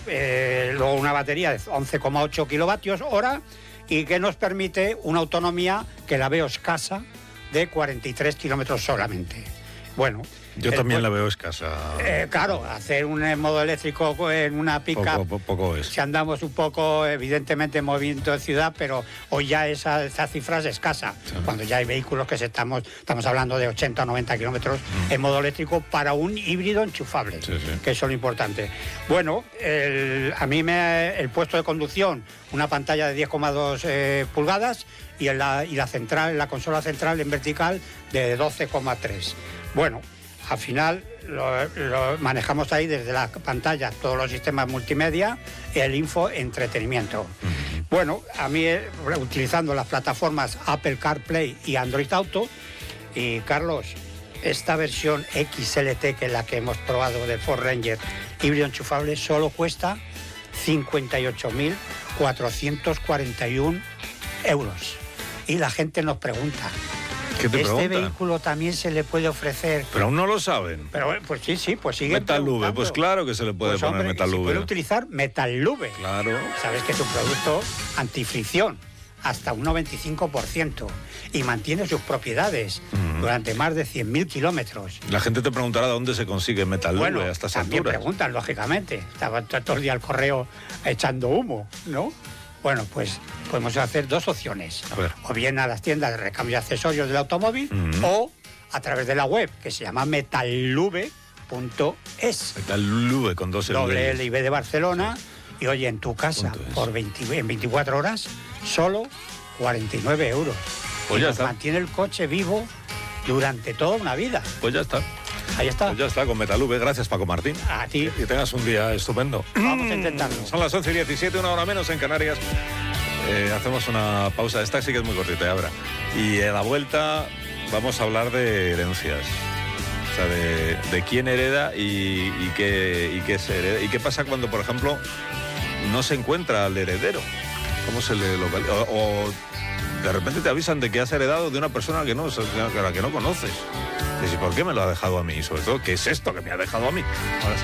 luego una batería de 11,8 kilovatios hora y que nos permite una autonomía que la veo escasa de 43 kilómetros solamente. Bueno, yo también la veo escasa. Claro, hacer un modo eléctrico en una pick-up, poco es. Si andamos un poco, evidentemente, en movimiento de ciudad, pero hoy ya esa cifra es escasa. Sí. Cuando ya hay vehículos que estamos hablando de 80 o 90 kilómetros en modo eléctrico para un híbrido enchufable, sí. Que eso es lo importante. Bueno, a mí el puesto de conducción, una pantalla de 10,2 pulgadas y la consola central en vertical de 12,3. Bueno, al final lo manejamos ahí desde la pantalla, todos los sistemas multimedia, el entretenimiento. Bueno, a mí utilizando las plataformas Apple CarPlay y Android Auto, y Carlos, esta versión XLT, que es la que hemos probado del Ford Ranger híbrido enchufable, solo cuesta 58.441 euros. Y la gente nos pregunta, ¿este vehículo también se le puede ofrecer? Pero aún no lo saben. Pero pues sí, pues sigue Metalube, pues claro que se le puede poner Metalube. Se puede utilizar Metalube. Claro. Sabes que es un producto antifricción, hasta un 95%, y mantiene sus propiedades durante más de 100.000 kilómetros. La gente te preguntará dónde se consigue Metalube a estas alturas. También preguntan, lógicamente. Estaba todo el día el correo echando humo, ¿no? Bueno, pues podemos hacer dos opciones. O bien a las tiendas de recambio de accesorios del automóvil o a través de la web, que se llama metalube.es. Metalube con dos L y B de Barcelona. Y oye, en tu casa, en 24 horas, solo 49 euros. Pues y ya nos está. Mantiene el coche vivo durante toda una vida. Pues ya está. Ahí está. Pues ya está, con Metalube. Gracias, Paco Martín. A ti. Y tengas un día estupendo. Vamos a intentarlo. Son las 11:17, una hora menos en Canarias. Hacemos una pausa. Esta sí que es muy cortita, ahora. Y a la vuelta vamos a hablar de herencias. O sea, de quién hereda y qué se hereda. Y qué pasa cuando, por ejemplo, no se encuentra al heredero. ¿Cómo se le localiza? O de repente te avisan de que has heredado de una persona a la que no conoces. ¿Y por qué me lo ha dejado a mí? Y sobre todo, ¿qué es esto que me ha dejado a mí? Ahora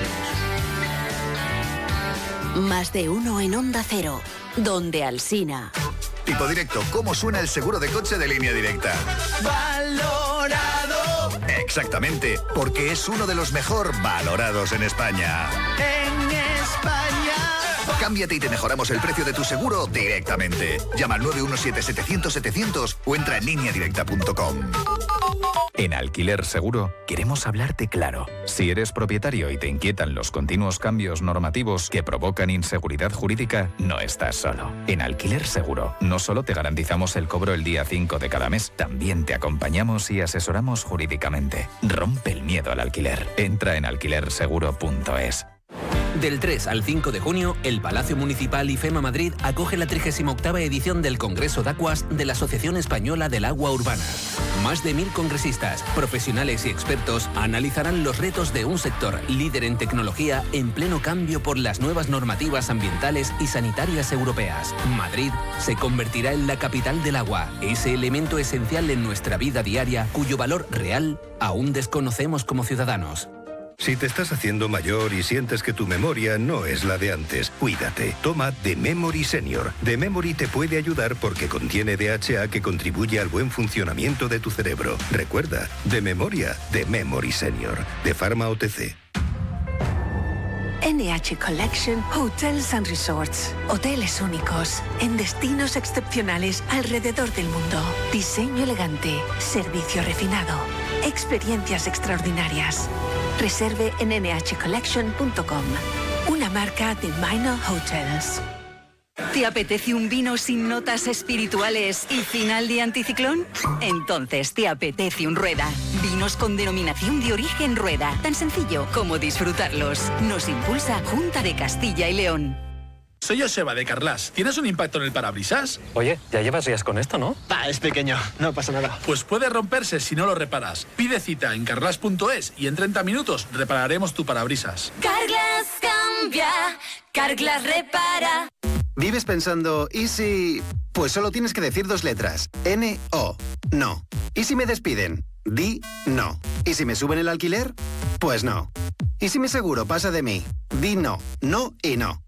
seguimos. Más de uno en Onda Cero, donde Alsina. Tipo Directo, ¿cómo suena el seguro de coche de Línea Directa? ¡Valorado! Exactamente, porque es uno de los mejor valorados en España. ¡En España! Cámbiate y te mejoramos el precio de tu seguro directamente. Llama al 917-700-700 o entra en lineadirecta.com. En Alquiler Seguro queremos hablarte claro. Si eres propietario y te inquietan los continuos cambios normativos que provocan inseguridad jurídica, no estás solo. En Alquiler Seguro no solo te garantizamos el cobro el día 5 de cada mes, también te acompañamos y asesoramos jurídicamente. Rompe el miedo al alquiler. Entra en alquilerseguro.es. Del 3 al 5 de junio, el Palacio Municipal IFEMA Madrid acoge la 38ª edición del Congreso de Aguas de la Asociación Española del Agua Urbana. Más de 1.000 congresistas, profesionales y expertos analizarán los retos de un sector líder en tecnología en pleno cambio por las nuevas normativas ambientales y sanitarias europeas. Madrid se convertirá en la capital del agua, ese elemento esencial en nuestra vida diaria cuyo valor real aún desconocemos como ciudadanos. Si te estás haciendo mayor y sientes que tu memoria no es la de antes, cuídate. Toma The Memory Senior. The Memory te puede ayudar porque contiene DHA que contribuye al buen funcionamiento de tu cerebro. Recuerda, de memoria, The Memory Senior, de Pharma OTC. NH Collection Hotels and Resorts. Hoteles únicos, en destinos excepcionales alrededor del mundo. Diseño elegante, servicio refinado, experiencias extraordinarias. Reserve en nhcollection.com. Una marca de Minor Hotels. ¿Te apetece un vino sin notas espirituales y final de anticiclón? Entonces te apetece un Rueda. Vinos con denominación de origen Rueda. Tan sencillo como disfrutarlos. Nos impulsa Junta de Castilla y León. Soy Joseba de Carglass. ¿Tienes un impacto en el parabrisas? Oye, ya llevas días con esto, ¿no? Es pequeño, no pasa nada. Pues puede romperse si no lo reparas. Pide cita en carglass.es y en 30 minutos repararemos tu parabrisas. Carglass cambia, Carglass repara. ¿Vives pensando, y si...? Pues solo tienes que decir 2 letras. N-O. No. ¿Y si me despiden? Di no. ¿Y si me suben el alquiler? Pues no. ¿Y si mi seguro pasa de mí? Di no. No y no.